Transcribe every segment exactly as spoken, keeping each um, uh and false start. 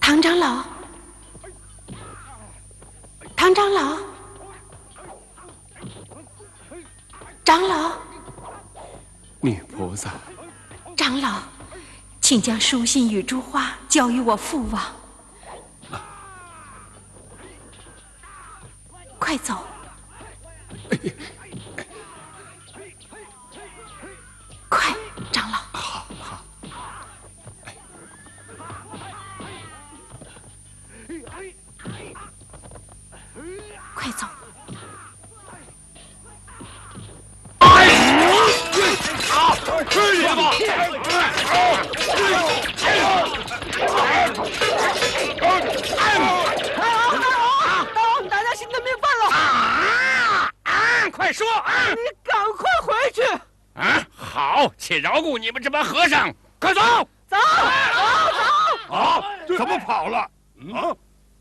唐长老，唐长老，长老， 女菩萨， 长老，请将书信与珠花交与我父王。啊、快走！哎快，长老！ 好好。哎、 快走！ 好，吃你吧！ 大家心疼命犯了！ 啊啊！快说啊！ 你赶快回去！ 啊，好，且饶过你们这帮和尚，快走！ 走，走， 走！啊，怎么跑了？啊！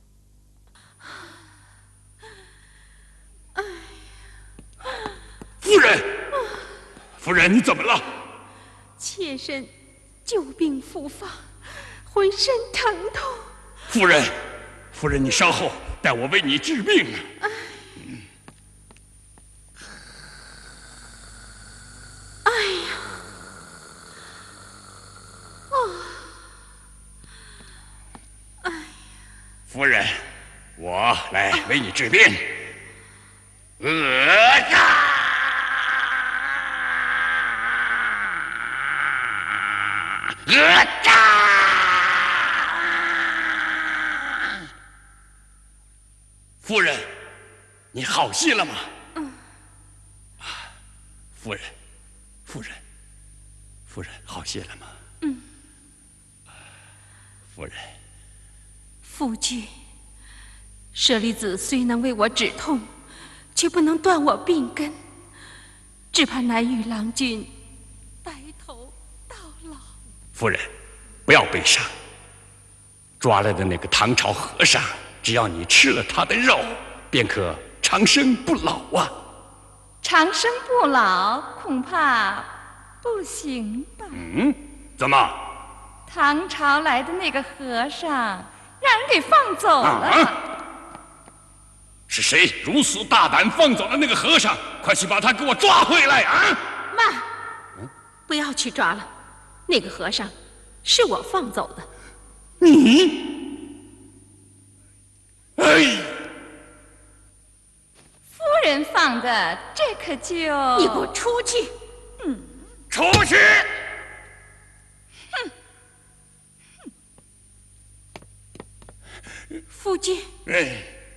夫人，夫人，你怎么了？ 妾身久病复发，浑身疼痛。 夫人，夫人，你稍后，待我为你治病。 嗯、哎呀！啊！哎呀！ 夫人，我来为你治病。呃呀！呃呀！夫人，你好些了吗？嗯。夫人，夫人，夫人，好些了吗？ 嗯。 夫人， 夫君，舍利子虽能为我止痛，却不能断我病根，只怕难与郎君白头到老。 夫人，不要悲伤。抓来的那个唐朝和尚，只要你吃了他的肉，便可长生不老啊！ 长生不老恐怕不行吧？ 嗯，怎么？ 唐朝来的那个和尚让人给放走了。啊， 是谁如此大胆放走了那个和尚？快去把他给我抓回来啊！ 慢，嗯，不要去抓了，那个和尚是我放走的。 你，哎， 夫人放的，这可就…… 你给我出去！ 嗯，出去！ 哼！ 夫君， 哎。